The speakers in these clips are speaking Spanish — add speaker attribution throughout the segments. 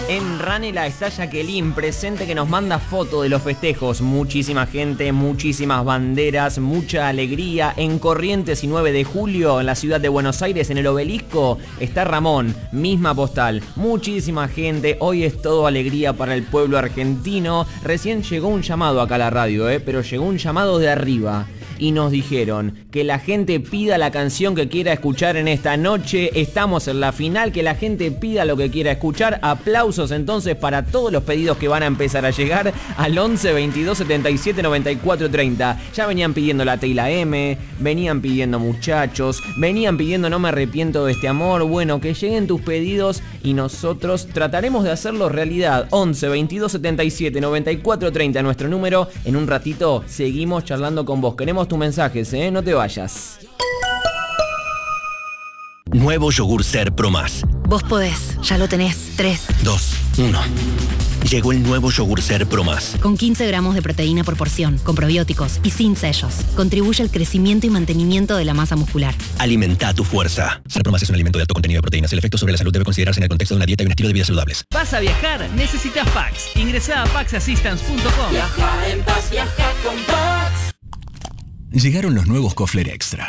Speaker 1: En Ranela está Jacqueline, presente, que nos manda foto de los festejos. Muchísima gente, muchísimas banderas, mucha alegría. En Corrientes y 9 de julio, en la ciudad de Buenos Aires, en el Obelisco, está Ramón, misma postal. Muchísima gente, hoy es todo alegría para el pueblo argentino. Recién llegó un llamado acá a la radio, pero llegó un llamado de arriba. Y nos dijeron que la gente pida la canción que quiera escuchar en esta noche. Estamos en la final, que la gente pida lo que quiera escuchar. Aplausos entonces para todos los pedidos que van a empezar a llegar al 11 22 77 94 30. Ya venían pidiendo La T y la M, venían pidiendo Muchachos, venían pidiendo No me arrepiento de este amor. Bueno, que lleguen tus pedidos y nosotros trataremos de hacerlo realidad. 11 22 77 94 30, nuestro número. En un ratito seguimos charlando con vos. Queremos tus mensajes, no te vayas.
Speaker 2: Nuevo yogur Ser Pro Más.
Speaker 3: Vos podés, ya lo tenés. 3,
Speaker 2: 2, 1. Llegó el nuevo yogur Ser Pro Más.
Speaker 3: Con 15 gramos de proteína por porción, con probióticos y sin sellos. Contribuye al crecimiento y mantenimiento de la masa muscular.
Speaker 2: Alimenta tu fuerza. Ser Pro Más es un alimento de alto contenido de proteínas. El efecto sobre la salud debe considerarse en el contexto de una dieta y un estilo de vida saludables.
Speaker 4: ¿Vas a viajar? Necesitas Pax. Ingresá a paxassistance.com.
Speaker 5: Viaja en paz, viaja con Pax.
Speaker 6: Llegaron los nuevos Kofler Extra.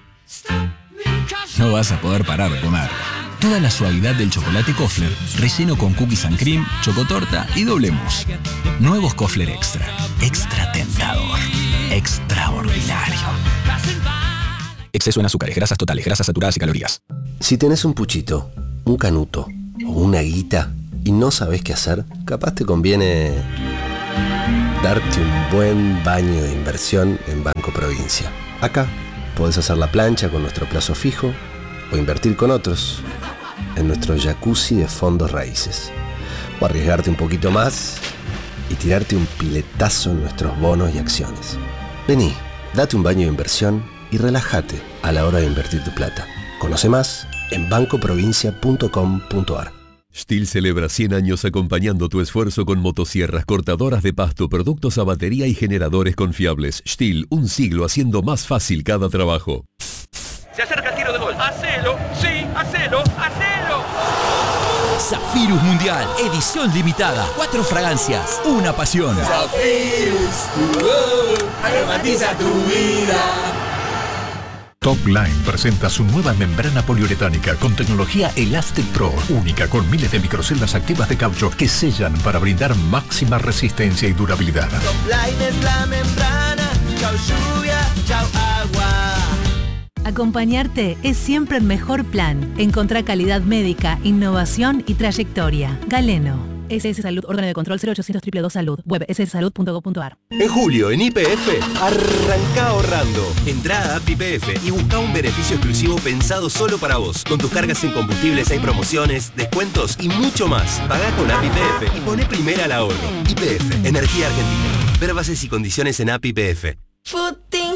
Speaker 6: No vas a poder parar de comer. Toda la suavidad del chocolate Kofler, relleno con cookies and cream, chocotorta y doble mousse. Nuevos Kofler Extra. Extra tentador. Extraordinario. Exceso en azúcares, grasas totales, grasas saturadas y calorías.
Speaker 7: Si tenés un puchito, un canuto o una guita y no sabés qué hacer, capaz te conviene darte un buen baño de inversión en Banco Provincia. Acá podés hacer la plancha con nuestro plazo fijo o invertir con otros en nuestro jacuzzi de fondos raíces. O arriesgarte un poquito más y tirarte un piletazo en nuestros bonos y acciones. Vení, date un baño de inversión y relájate a la hora de invertir tu plata. Conoce más en bancoprovincia.com.ar.
Speaker 8: STIHL celebra 100 años acompañando tu esfuerzo con motosierras, cortadoras de pasto, productos a batería y generadores confiables. STIHL, un siglo haciendo más fácil cada trabajo.
Speaker 4: Se acerca el tiro de gol. ¡Hacelo! ¡Sí! ¡Hacelo! ¡Hacelo!
Speaker 9: Zafirus Mundial, edición limitada. 4 fragancias, una pasión.
Speaker 5: Zafirus, aromatiza tu vida.
Speaker 10: Top Line presenta su nueva membrana poliuretánica con tecnología Elastic Pro, única con miles de microceldas activas de caucho que sellan para brindar máxima resistencia y durabilidad.
Speaker 5: Top Line es la membrana, chau lluvia, chau agua.
Speaker 11: Acompañarte es siempre el mejor plan. Encontrá calidad médica, innovación y trayectoria. Galeno. SS Salud, órgano de control 0800 222 Salud. Web sssalud.gov.ar.
Speaker 12: En julio, en YPF, arranca ahorrando. Entrá a App YPF y busca un beneficio exclusivo pensado solo para vos. Con tus cargas en combustibles hay promociones, descuentos y mucho más. Pagá con App YPF y poné primera al ahorro. YPF, Energía Argentina. Ver bases y condiciones en App YPF.